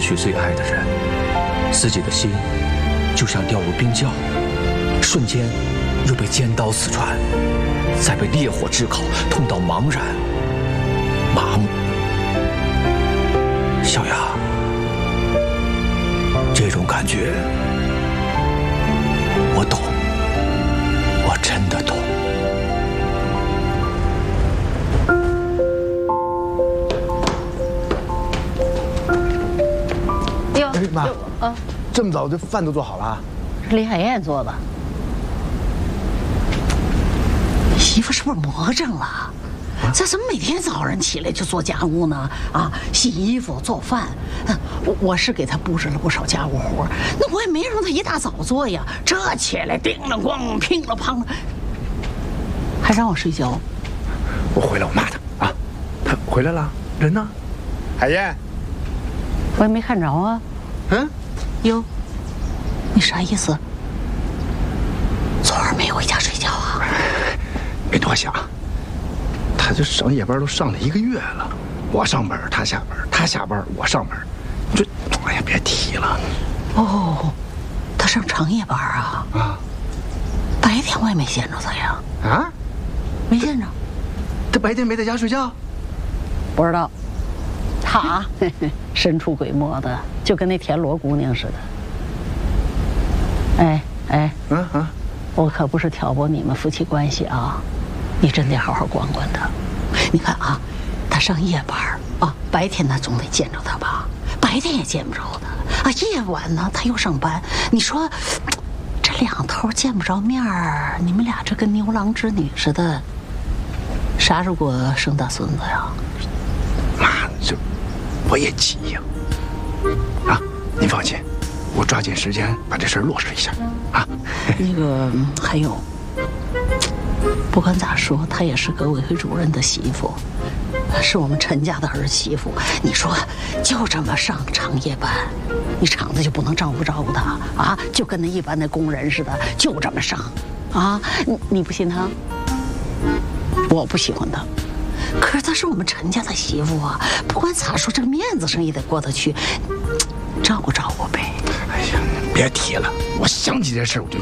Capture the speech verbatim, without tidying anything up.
去最爱的人，自己的心就像掉入冰窖，瞬间又被尖刀刺穿，再被烈火炙烤，痛到茫然、麻木。小雅，这种感觉我懂，我真的懂。 哟， 哎妈， 啊， 这么早这饭都做好了？ 是李海燕做的。媳妇是不是魔怔了？这怎么每天早上起来就做家务呢？啊，洗衣服、做饭，我我是给她布置了不少家务活，那我也没让她一大早做呀。这起来叮了咣、乒了乓的，还让我睡觉。 我回来我骂他啊，他回来了，人呢？海燕， 我也没看着啊。 嗯， 哟，你啥意思？昨儿没回家睡觉啊？ 别多想。他这上夜班都上了一个月了，我上班他下班，他下班我上班，这哎呀别提了。 哦，他上长夜班啊？ 啊， 白天我也没见着他呀。 啊？ 没见着。 他白天没在家睡觉？ 不知道。他神出鬼没的，就跟那田螺姑娘似的。哎哎， 嗯嗯， 我可不是挑拨你们夫妻关系啊。你真得好好管管他。你看啊，他上夜班啊，白天他总得见着他吧，白天也见不着他啊，夜晚呢他又上班。你说这两头见不着面儿，你们俩这跟牛郎织女似的，啥时候给我生大孙子呀？ 妈，这我也急呀。啊，您放心，我抓紧时间把这事儿落实一下啊。 那个还有。不管咋说，她也是革委会主任的媳妇，是我们陈家的儿媳妇。你说就这么上长夜班，你厂子就不能照顾照顾她啊？就跟那一般的工人似的，就这么上啊？你你不信她？我不喜欢她，可是她是我们陈家的媳妇啊！不管咋说，这个面子上也得过得去，照顾照顾呗。 哎呀，别提了，我想起这事我就